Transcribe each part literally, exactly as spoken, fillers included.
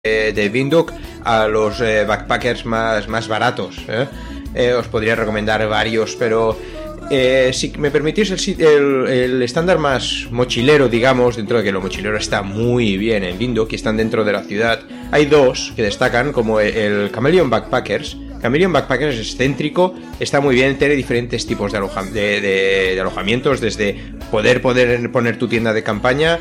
de, de Windhoek a los eh, backpackers más, más baratos. ¿eh? Eh, os podría recomendar varios, pero eh, si me permitís el, el, el estándar más mochilero, digamos, dentro de que lo mochilero está muy bien en Windhoek y están dentro de la ciudad, hay dos que destacan, como el, el Chameleon Backpackers. Chameleon Backpackers es céntrico, está muy bien, tiene diferentes tipos de, aloja de, de, de alojamientos, desde poder, poder poner tu tienda de campaña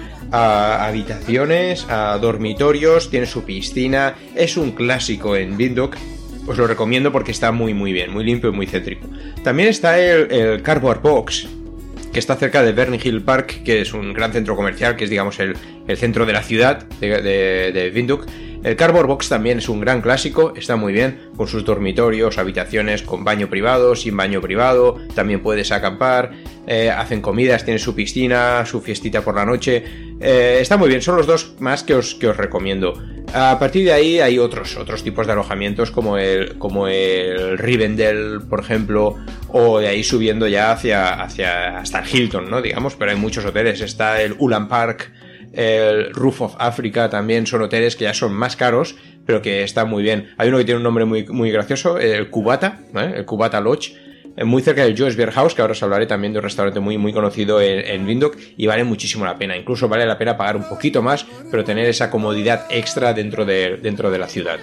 a habitaciones, a dormitorios, tiene su piscina, es un clásico en Windhoek, os lo recomiendo porque está muy muy bien, muy limpio y muy céntrico. También está el, el Cardboard Box, que está cerca de Burning Hill Park, que es un gran centro comercial, que es digamos el, el centro de la ciudad de, de, de Windhoek. El Cardboard Box también es un gran clásico, está muy bien, con sus dormitorios, habitaciones con baño privado, sin baño privado, también puedes acampar, eh, hacen comidas, tiene su piscina, su fiestita por la noche, eh, está muy bien, son los dos más que os, que os recomiendo. A partir de ahí hay otros, otros tipos de alojamientos como el, como el Rivendell, por ejemplo, o de ahí subiendo ya hacia, hacia hasta el Hilton, ¿no? Digamos, pero hay muchos hoteles, está el Ulan Park, el Roof of Africa, también son hoteles que ya son más caros, pero que están muy bien. Hay uno que tiene un nombre muy, muy gracioso, el Cubata, ¿eh? El Cubata Lodge, muy cerca del Joe's Beer House, que ahora os hablaré también de un restaurante muy, muy conocido en, en Windhoek, y vale muchísimo la pena. Incluso vale la pena pagar un poquito más, pero tener esa comodidad extra dentro de, dentro de la ciudad.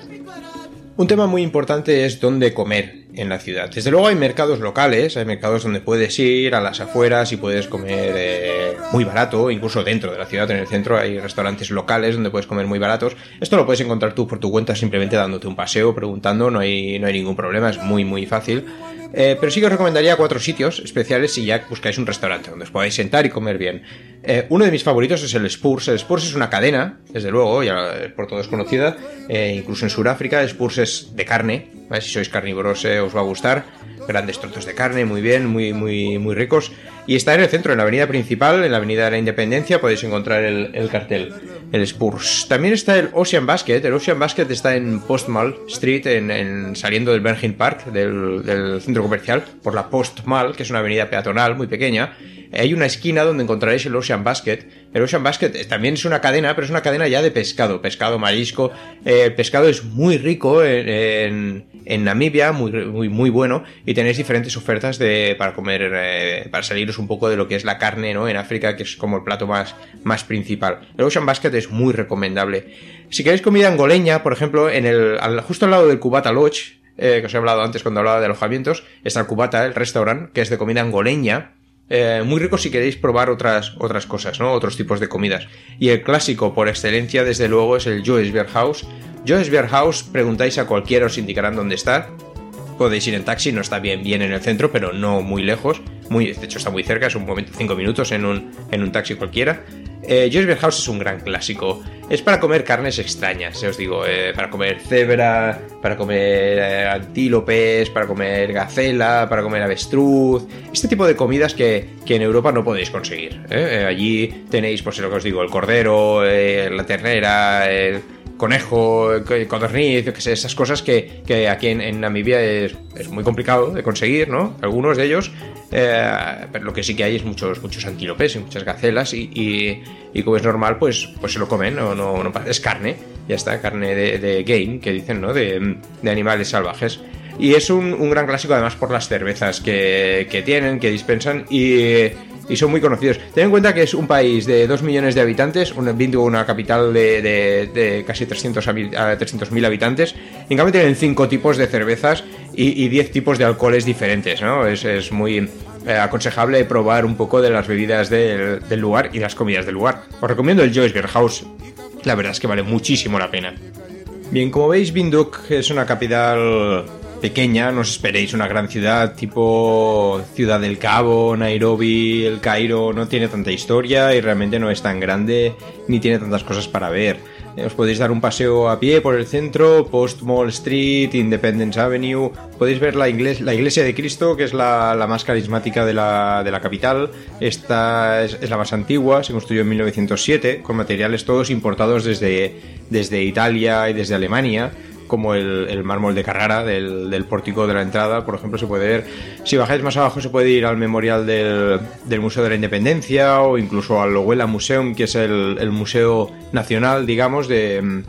Un tema muy importante es dónde comer en la ciudad. Desde luego hay mercados locales, hay mercados donde puedes ir a las afueras y puedes comer eh, muy barato, incluso dentro de la ciudad, en el centro, hay restaurantes locales donde puedes comer muy baratos. Esto lo puedes encontrar tú por tu cuenta simplemente dándote un paseo, preguntando, no hay, no hay ningún problema, es muy muy fácil. Eh, pero sí que os recomendaría cuatro sitios especiales si ya buscáis un restaurante donde os podáis sentar y comer bien. Eh, uno de mis favoritos es el Spurs. El Spurs es una cadena, desde luego, ya por todos conocida, eh, incluso en Sudáfrica. El Spurs es de carne, ¿vale? Si sois carnívoros eh, os va a gustar. Grandes trozos de carne, muy bien, muy, muy, muy ricos. Y está en el centro, en la avenida principal, en la avenida de la Independencia, podéis encontrar el, el cartel, el Spurs. También está el Ocean Basket. El Ocean Basket está en Post Mall Street, en, en, saliendo del Burning Park, del, del centro comercial, por la Post Mall, que es una avenida peatonal muy pequeña. Hay una esquina donde encontraréis el Ocean Basket. El Ocean Basket también es una cadena, pero es una cadena ya de pescado, pescado, marisco. Eh, el pescado es muy rico en, en, en Namibia, muy, muy, muy bueno, y tenéis diferentes ofertas de, para comer, eh, para saliros un poco de lo que es la carne, ¿no? En África, que es como el plato más, más principal. El Ocean Basket es muy recomendable. Si queréis comida angoleña, por ejemplo, en el, al, justo al lado del Cubata Lodge, eh, que os he hablado antes cuando hablaba de alojamientos, está el Cubata, el restaurante, que es de comida angoleña. Eh, muy rico si queréis probar otras, otras cosas, ¿no? Otros tipos de comidas. Y el clásico por excelencia, desde luego, es el Joe's Beer House. Joe's Beer House, preguntáis a cualquiera, os indicarán dónde está. Podéis ir en taxi, no está bien bien en el centro, pero no muy lejos. Muy, de hecho está muy cerca, es un momento, cinco minutos en un, en un taxi cualquiera. Eh, Joe's Beer House es un gran clásico. Es para comer carnes extrañas, os digo, eh, para comer cebra, para comer eh, antílopes, para comer gacela, para comer avestruz, este tipo de comidas que, que en Europa no podéis conseguir. ¿eh? Eh, allí tenéis, pues lo que os digo, el cordero, eh, la ternera, el conejo, codorniz, yo que sé, esas cosas que, que aquí en, en Namibia es, es muy complicado de conseguir, ¿no? Algunos de ellos, eh, pero lo que sí que hay es muchos, muchos antílopes y muchas gacelas y, y, y como es normal, pues, pues se lo comen, no, no, no es carne, ya está, carne de, de game, que dicen, ¿no? De, de animales salvajes. Y es un, un gran clásico además por las cervezas que, que tienen, que dispensan y... y son muy conocidos. Ten en cuenta que es un país de dos millones de habitantes, un, una capital de, de, de casi trescientos mil habitantes, y en cambio tienen cinco tipos de cervezas y, y diez tipos de alcoholes diferentes, ¿no? Es, es muy eh, aconsejable probar un poco de las bebidas del, del lugar y las comidas del lugar. Os recomiendo el Joe's Beer House, la verdad es que vale muchísimo la pena. Bien, como veis, Windhoek es una capital pequeña, no os esperéis una gran ciudad tipo Ciudad del Cabo, Nairobi, El Cairo, no tiene tanta historia y realmente no es tan grande ni tiene tantas cosas para ver. Os podéis dar un paseo a pie por el centro, Post Mall Street, Independence Avenue, podéis ver la, iglesia, la iglesia de Cristo, que es la, la más carismática de la, de la capital. Esta es, es la más antigua, se construyó en mil novecientos siete, con materiales todos importados desde, desde Italia y desde Alemania, como el, el mármol de Carrara del, del pórtico de la entrada, por ejemplo, se puede ver. Si bajáis más abajo se puede ir al memorial del, del Museo de la Independencia o incluso al Owela Museum, que es el, el museo nacional, digamos, de,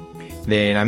de la